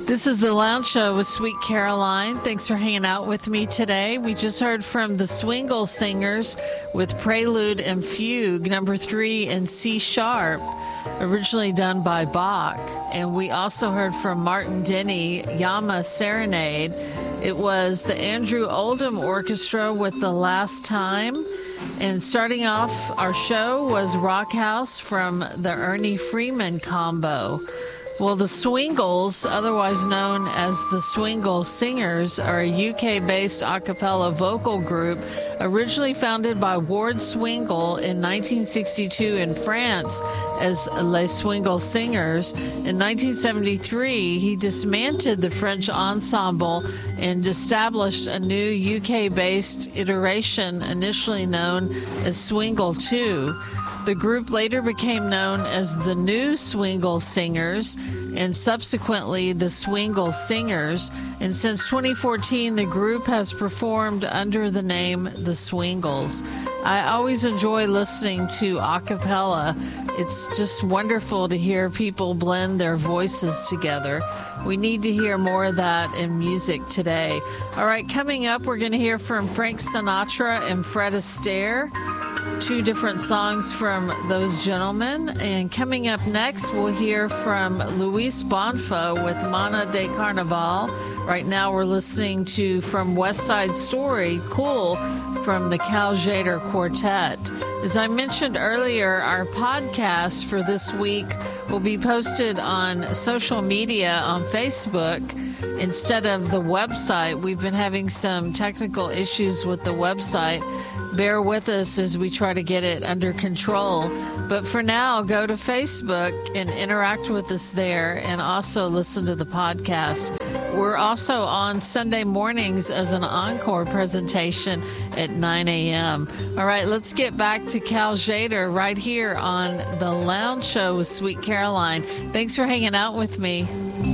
This is the Lounge Show with Sweet Caroline. Thanks for hanging out with me today. We just heard from the Swingle Singers with Prelude and Fugue, number 3 in C sharp, originally done by Bach. And we also heard from Martin Denny, Yama Serenade. It was the Andrew Oldham Orchestra with The Last Time. And starting off our show was Rock House from the Ernie Freeman combo. Well, the Swingles, otherwise known as the Swingle Singers, are a UK-based a cappella vocal group originally founded by Ward Swingle in 1962 in France as Les Swingle Singers. In 1973, he dismantled the French ensemble and established a new UK-based iteration initially known as Swingle 2. The group later became known as the New Swingle Singers and subsequently the Swingle Singers. And since 2014, the group has performed under the name The Swingles. I always enjoy listening to a cappella. It's just wonderful to hear people blend their voices together. We need to hear more of that in music today. All right, coming up, we're going to hear from Frank Sinatra and Fred Astaire. 2 different songs from those gentlemen. And coming up next, we'll hear from Luis Bonfa with Mana de Carnaval. Right now we're listening to from West Side Story, Cool, from the Cal Tjader Quartet. As I mentioned earlier, our podcast for this week will be posted on social media on Facebook instead of the website. We've been having some technical issues with the website. Bear with us as we try to get it under control. But for now, go to Facebook and interact with us there and also listen to the podcast. We're also on Sunday mornings as an encore presentation at 9 a.m. All right, let's get back to Cal Tjader right here on The Lounge Show with Sweet Caroline. Thanks for hanging out with me.